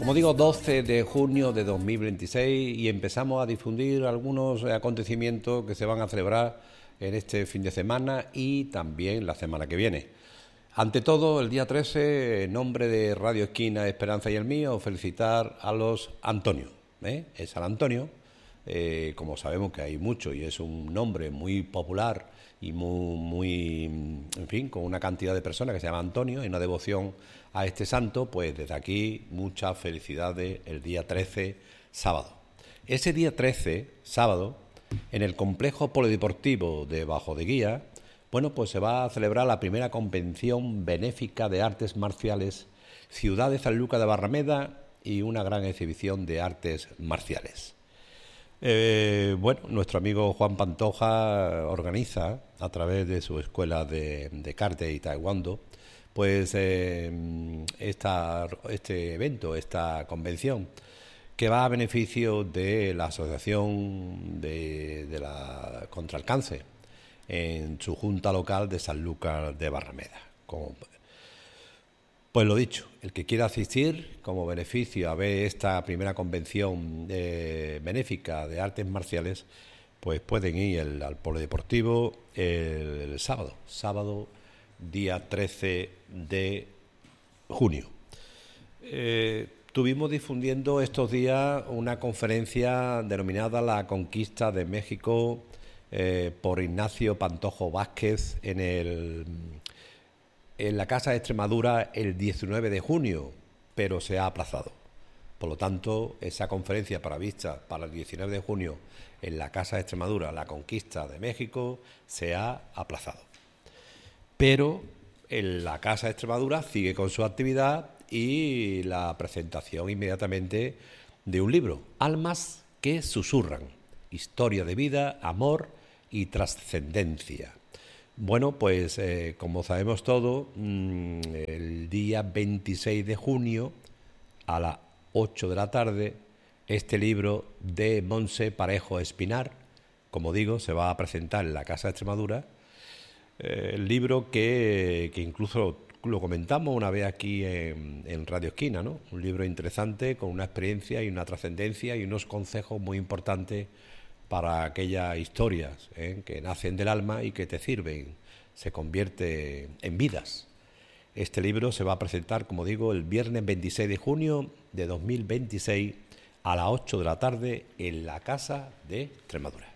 Como digo, 12 de junio de 2026 y empezamos a difundir algunos acontecimientos que se van a celebrar en este fin de semana y también la semana que viene. Ante todo, el día 13, en nombre de Radio Esquina, Esperanza y el mío, felicitar a los Antonio. Es San Antonio, como sabemos que hay muchos y es un nombre muy popular y muy, en fin, con una cantidad de personas que se llama Antonio y una devoción a este santo, pues desde aquí muchas felicidades el día 13, sábado. Ese día 13, sábado, en el complejo polideportivo de Bajo de Guía, bueno, pues se va a celebrar la primera convención benéfica de artes marciales, Ciudad de Sanlúcar de Barrameda y una gran exhibición de artes marciales. Bueno, nuestro amigo Juan Pantoja organiza, a través de su escuela de karate y taekwondo, pues este evento, esta convención, que va a beneficio de la Asociación contra el Cáncer, en su junta local de Sanlúcar de Barrameda. Pues lo dicho, el que quiera asistir como beneficio a ver esta primera convención benéfica de artes marciales, pues pueden ir al polideportivo el sábado día 13 de junio. Estuvimos difundiendo estos días una conferencia denominada La Conquista de México por Ignacio Pantojo Vázquez en la Casa de Extremadura el 19 de junio, pero se ha aplazado. Por lo tanto, esa conferencia prevista para el 19 de junio en la Casa de Extremadura, La Conquista de México, se ha aplazado. Pero en la Casa de Extremadura sigue con su actividad y la presentación inmediatamente de un libro, Almas que susurran, historia de vida, amor y trascendencia. Bueno, pues como sabemos todos, el día 26 de junio a las 8 de la tarde, este libro de Montse Parejo Espinar, como digo, se va a presentar en la Casa de Extremadura. El libro que incluso lo comentamos una vez aquí en Radio Esquina, ¿no? Un libro interesante con una experiencia y una trascendencia y unos consejos muy importantes para aquellas historias que nacen del alma y que te sirven, se convierte en vidas. Este libro se va a presentar, como digo, el viernes 26 de junio de 2026 a las 8 de la tarde en la Casa de Extremadura.